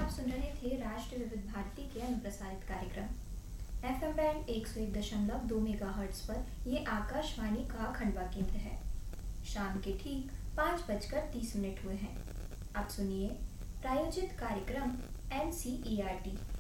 आप सुन रहे थे राष्ट्रीय विविध भारती के अनुप्रसारित कार्यक्रम एफएम बैंड 101.2 मेगाहर्ट्ज पर। ये आकाशवाणी का खंडवा केंद्र है। शाम के ठीक 5:30 हुए हैं। अब सुनिए प्रायोजित कार्यक्रम NCERT